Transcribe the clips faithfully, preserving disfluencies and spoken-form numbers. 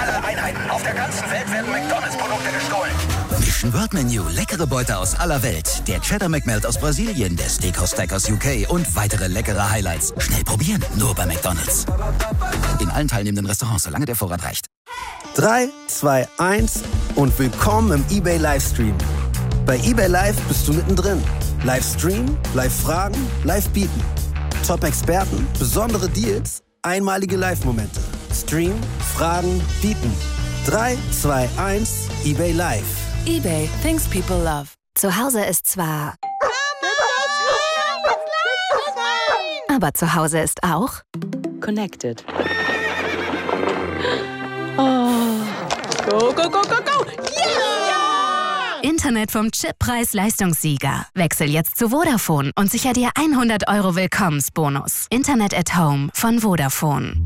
Alle Einheiten auf der ganzen Welt werden McDonalds-Produkte gestohlen. Mission Word Menu, leckere Beute aus aller Welt. Der Cheddar McMelt aus Brasilien, der Steakhouse Stack aus U K und weitere leckere Highlights. Schnell probieren, nur bei McDonalds. In allen teilnehmenden Restaurants, solange der Vorrat reicht. drei, zwei, eins und willkommen im eBay Livestream. Bei eBay Live bist du mittendrin. Livestream, Live-Fragen, Live-Bieten. Top-Experten, besondere Deals, einmalige Live-Momente. Stream, Fragen, Bieten. drei, zwei, eins, eBay Live. eBay, things people love. Zu Hause ist zwar... Aber zu Hause ist auch... Connected. Oh. Go, go, go, go, go! Yeah! Internet vom Chip Preis-Leistungssieger. Wechsel jetzt zu Vodafone und sicher dir hundert Euro Willkommensbonus. Internet at Home von Vodafone.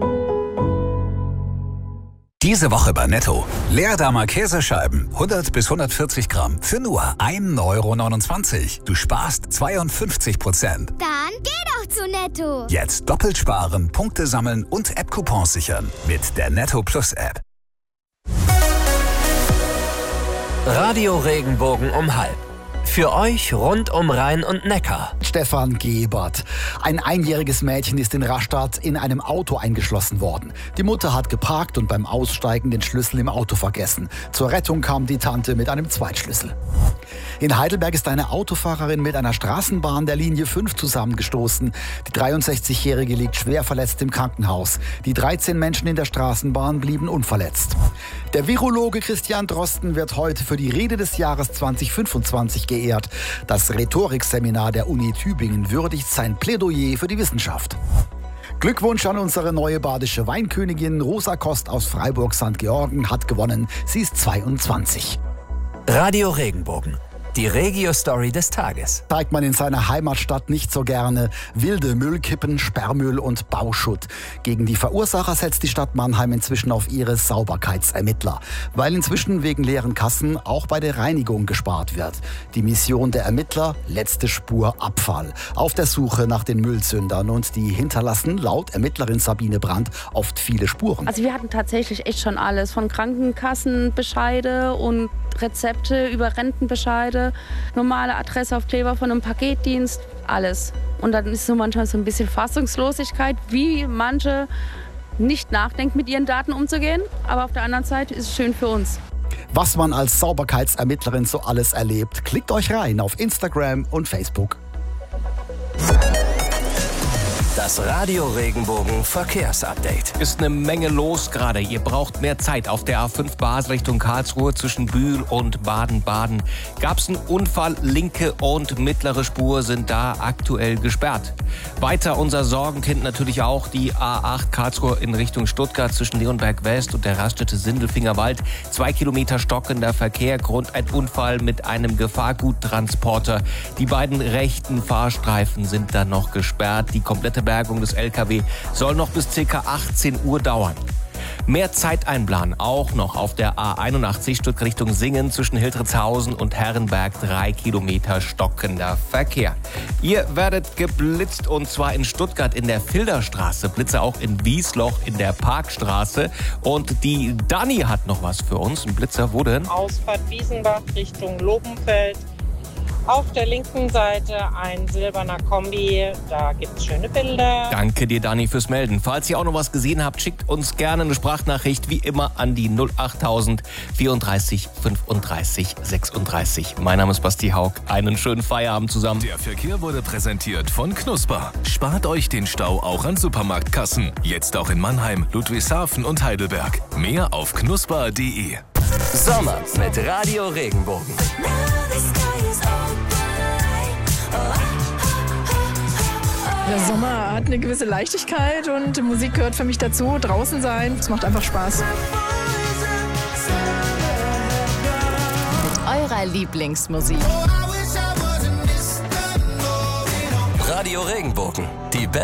Diese Woche bei Netto. Leerdammer Käsescheiben, hundert bis hundertvierzig Gramm, für nur ein Euro neunundzwanzig. Du sparst zweiundfünfzig Prozent. Dann geh doch zu Netto. Jetzt doppelt sparen, Punkte sammeln und App-Coupons sichern mit der Netto Plus App. Radio Regenbogen um halb. Für euch rund um Rhein und Neckar. Stefan Gebert. Ein einjähriges Mädchen ist in Rastatt in einem Auto eingeschlossen worden. Die Mutter hat geparkt und beim Aussteigen den Schlüssel im Auto vergessen. Zur Rettung kam die Tante mit einem Zweitschlüssel. In Heidelberg ist eine Autofahrerin mit einer Straßenbahn der Linie fünf zusammengestoßen. Die dreiundsechzigjährige liegt schwer verletzt im Krankenhaus. Die dreizehn Menschen in der Straßenbahn blieben unverletzt. Der Virologe Christian Drosten wird heute für die Rede des Jahres zweitausendfünfundzwanzig geehrt. Das Rhetorikseminar der Uni Tübingen würdigt sein Plädoyer für die Wissenschaft. Glückwunsch an unsere neue badische Weinkönigin. Rosa Kost aus Freiburg-Sankt Georgen hat gewonnen. Sie ist zweiundzwanzig. Radio Regenbogen. Die Regio-Story des Tages. Zeigt man in seiner Heimatstadt nicht so gerne. Wilde Müllkippen, Sperrmüll und Bauschutt. Gegen die Verursacher setzt die Stadt Mannheim inzwischen auf ihre Sauberkeitsermittler. Weil inzwischen wegen leeren Kassen auch bei der Reinigung gespart wird. Die Mission der Ermittler, letzte Spur Abfall. Auf der Suche nach den Müllsündern. Und die hinterlassen laut Ermittlerin Sabine Brandt oft viele Spuren. Also wir hatten tatsächlich echt schon alles. Von Krankenkassenbescheide und Rezepte über Rentenbescheide, normale Adressaufkleber von einem Paketdienst, alles. Und dann ist so manchmal so ein bisschen Fassungslosigkeit, wie manche nicht nachdenken, mit ihren Daten umzugehen. Aber auf der anderen Seite ist es schön für uns. Was man als Sauberkeitsermittlerin so alles erlebt, klickt euch rein auf Instagram und Facebook. Das Radio Regenbogen Verkehrsupdate. Ist eine Menge los gerade. Ihr braucht mehr Zeit. Auf der A fünf Basel Richtung Karlsruhe zwischen Bühl und Baden-Baden gab es einen Unfall. Linke und mittlere Spur sind da aktuell gesperrt. Weiter unser Sorgenkind natürlich auch die A acht Karlsruhe in Richtung Stuttgart zwischen Leonberg West und der Raststätte Sindelfingerwald. Zwei Kilometer stockender Verkehr, Grund ein Unfall mit einem Gefahrguttransporter. Die beiden rechten Fahrstreifen sind dann noch gesperrt. Die komplette Bergung des L K W soll noch bis ca. achtzehn Uhr dauern. Mehr Zeit einplanen auch noch auf der A einundachtzig Stuttgart Richtung Singen zwischen Hildritzhausen und Herrenberg. Drei Kilometer stockender Verkehr. Ihr werdet geblitzt und zwar in Stuttgart in der Filderstraße, Blitze auch in Wiesloch in der Parkstraße. Und die Dani hat noch was für uns. Ein Blitzer, wo denn? Ausfahrt Wiesenbach Richtung Lobenfeld. Auf der linken Seite ein silberner Kombi, da gibt's schöne Bilder. Danke dir, Dani, fürs Melden. Falls ihr auch noch was gesehen habt, schickt uns gerne eine Sprachnachricht, wie immer, an die null achttausend vierunddreißig fünfunddreißig sechsunddreißig. Mein Name ist Basti Haug. Einen schönen Feierabend zusammen. Der Verkehr wurde präsentiert von Knusper. Spart euch den Stau auch an Supermarktkassen. Jetzt auch in Mannheim, Ludwigshafen und Heidelberg. Mehr auf knusper punkt de. Sommer mit Radio Regenbogen. Der Sommer hat eine gewisse Leichtigkeit und Musik gehört für mich dazu. Draußen sein, es macht einfach Spaß. Mit eurer Lieblingsmusik. Radio Regenbogen, die beste